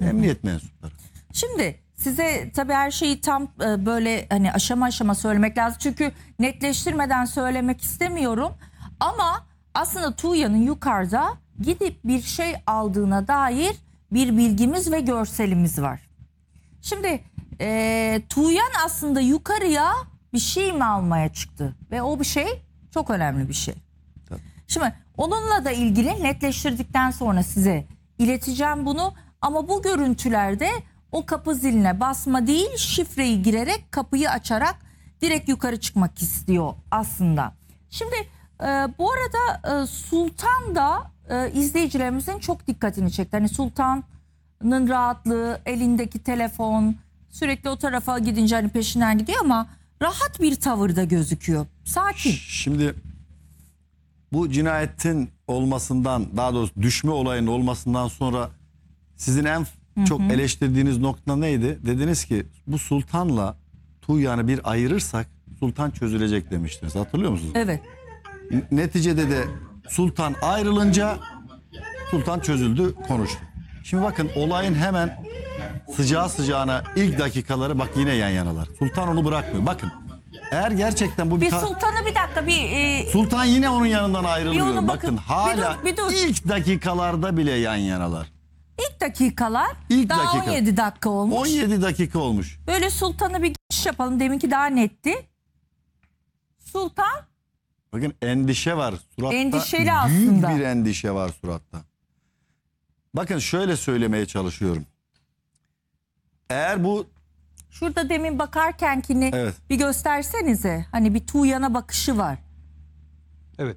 emniyet mensupları. Şimdi size tabii her şeyi tam böyle hani aşama aşama söylemek lazım. Çünkü netleştirmeden söylemek istemiyorum. Ama aslında Tuğya'nın yukarıda gidip bir şey aldığına dair bir bilgimiz ve görselimiz var. Şimdi Tuğyan aslında yukarıya bir şey mi almaya çıktı? Ve o bir şey çok önemli bir şey. Tabii. Şimdi onunla da ilgili netleştirdikten sonra size ileteceğim bunu. Ama bu görüntülerde o kapı ziline basma değil, şifreyi girerek kapıyı açarak direkt yukarı çıkmak istiyor aslında. Şimdi bu arada Sultan da izleyicilerimizin çok dikkatini çekti. Hani Sultan'ın rahatlığı, elindeki telefon, sürekli o tarafa gidince hani peşinden gidiyor ama rahat bir tavırda gözüküyor. Sakin. Şimdi bu cinayetin olmasından, daha doğrusu düşme olayının olmasından sonra sizin en çok eleştirdiğiniz nokta neydi? Dediniz ki bu Sultan'la Tuğyan'ı bir ayırırsak Sultan çözülecek demiştiniz. Hatırlıyor musunuz? Evet. Neticede de Sultan ayrılınca Sultan çözüldü, konuştu. Şimdi bakın olayın hemen sıcağı sıcağına ilk dakikaları bak yine yan yanalar. Sultan onu bırakmıyor. Bakın eğer gerçekten bu Bir Sultan'ı bir dakika Sultan yine onun yanından ayrılmıyor. Bir ona Bakın bakın. hala Bir dur. ilk dakikalarda bile yan yanalar. ilk dakikalar İlk daha dakika. 17 dakika olmuş. 17 dakika olmuş. Böyle Sultan'ı bir geçiş yapalım. Deminki daha netti. Sultan Bakın endişe var suratta. Endişeli büyük aslında. bir endişe var suratta. Bakın şöyle söylemeye çalışıyorum. Eğer bu şurada demin bakarkenkini Evet. bir göstersenize. Hani bir Tuğyan'a bakışı var. Evet.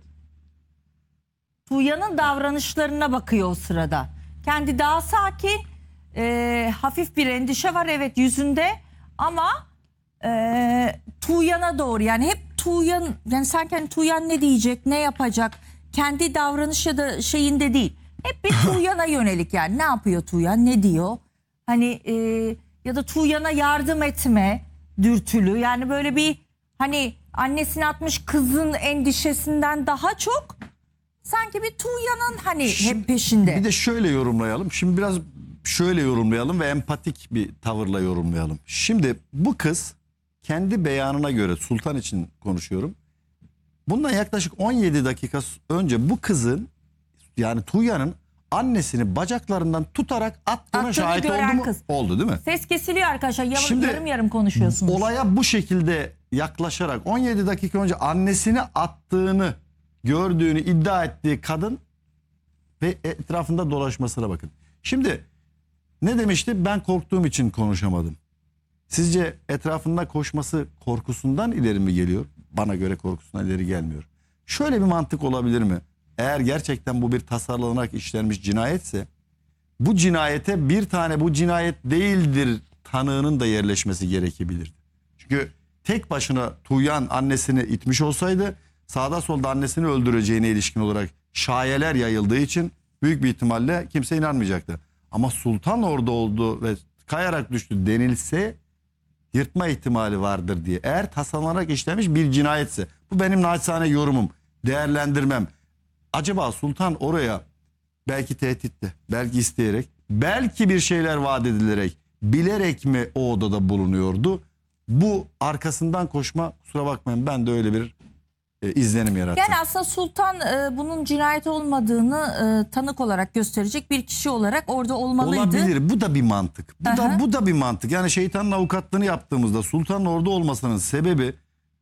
Tuğyan'ın davranışlarına bakıyor o sırada. Kendi daha sakin, hafif bir endişe var evet yüzünde ama Tuğyan'a doğru yani hep Tuğyan, yani sanki hani Tuğyan ne diyecek, ne yapacak, kendi davranış ya da şeyinde değil. Hep bir Tuğyan'a yönelik, yani ne yapıyor Tuğyan, ne diyor, hani ya da Tuğyan'a yardım etme dürtülü, yani böyle bir hani annesini atmış kızın endişesinden daha çok sanki bir Tuğyan'ın hani hep peşinde. bir de şöyle yorumlayalım. Şimdi biraz şöyle yorumlayalım ve empatik bir tavırla yorumlayalım. Şimdi bu kız kendi beyanına göre, Sultan için konuşuyorum. Bundan yaklaşık 17 dakika önce bu kızın, yani Tuğyan'ın annesini bacaklarından tutarak attığına Attığını şahit gören oldu mu? kız. Oldu değil mi? Ses kesiliyor arkadaşlar. Şimdi Yarım yarım konuşuyorsunuz. Olaya bu şekilde yaklaşarak 17 dakika önce annesini attığını gördüğünü iddia ettiği kadın ve etrafında dolaşmasına bakın. Şimdi ne demişti? Ben korktuğum için konuşamadım. Sizce etrafında koşması korkusundan ileri mi geliyor? Bana göre korkusundan ileri gelmiyor. Şöyle bir mantık olabilir mi? Eğer gerçekten bu bir tasarlanarak işlenmiş cinayetse, bu cinayete bir tane bu cinayet değildir tanığının da yerleşmesi gerekebilirdi. Çünkü tek başına Tuğyan annesini itmiş olsaydı sağda solda annesini öldüreceğine ilişkin olarak şayeler yayıldığı için büyük bir ihtimalle kimse inanmayacaktı. Ama Sultan orada oldu ve kayarak düştü denilse yırtma ihtimali vardır diye. Eğer tasarlanarak işlenmiş bir cinayetse, bu benim naçizane yorumum, değerlendirmem. Acaba Sultan oraya belki tehditle, belki isteyerek, belki bir şeyler vaat edilerek, bilerek mi o odada bulunuyordu? Bu arkasından koşma, kusura bakmayın, ben de öyle bir izlenim yarattı. Yani aslında Sultan bunun cinayet olmadığını tanık olarak gösterecek bir kişi olarak orada olmalıydı. Olabilir. Bu da bir mantık. Bu da bir mantık. Yani şeytanın avukatlığını yaptığımızda Sultan'ın orada olmasının sebebi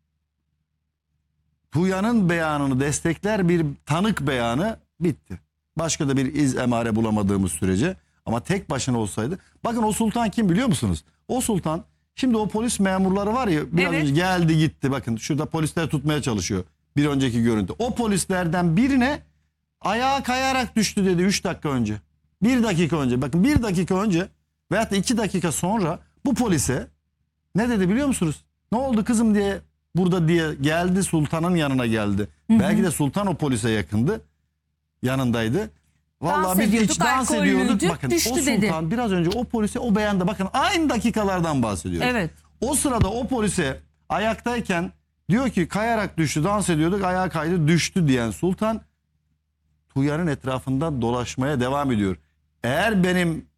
Tuğyan'ın beyanını destekler bir tanık beyanı, bitti. Başka da bir iz emare bulamadığımız sürece, ama tek başına olsaydı. Bakın o Sultan kim biliyor musunuz? O Sultan, şimdi o polis memurları var ya, biraz Evet. önce geldi gitti, bakın şurada polisler tutmaya çalışıyor. Bir önceki görüntü. O polislerden birine ayağa kayarak düştü dedi 3 dakika önce. 1 dakika önce, bakın 1 dakika önce veyahut da 2 dakika sonra bu polise ne dedi biliyor musunuz? Ne oldu kızım diye, burada diye geldi, Sultan'ın yanına geldi. Belki de Sultan o polise yakındı, yanındaydı. Vallahi biz hiç dans ediyorduk. Bakın o Sultan dedi. biraz önce o polise o beyanda, bakın aynı dakikalardan bahsediyor. Evet. O sırada o polise ayaktayken diyor ki kayarak düştü, dans ediyorduk, ayağa kaydı düştü diyen Sultan Tuğyan'ın etrafında dolaşmaya devam ediyor. Eğer benim